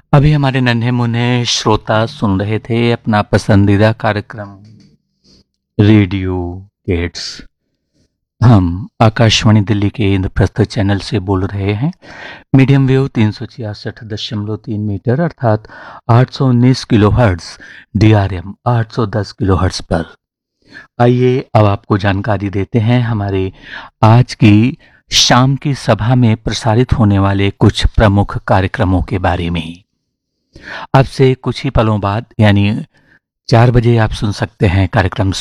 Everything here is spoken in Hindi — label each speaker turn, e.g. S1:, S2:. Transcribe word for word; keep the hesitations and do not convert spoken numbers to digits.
S1: अभी हमारे नन्हे मुन्ने श्रोता सुन रहे थे अपना पसंदीदा कार्यक्रम रेडियो गेट्स। हम आकाशवाणी दिल्ली के इंद्रप्रस्थ चैनल से बोल रहे हैं। मीडियम वेव तीन सौ छियासठ दशमलव तीन मीटर अर्थात आठ सौ उन्नीस kilo hertz, D R M आठ सौ दस किलो हर्ट्ज पर। आइए अब आपको जानकारी देते हैं हमारे आज की शाम की सभा में प्रसारित होने वाले कुछ प्रमुख कार्यक्रमों के बारे में। अब से कुछ ही पलों बाद यानी चार बजे आप सुन सकते हैं कार्यक्रम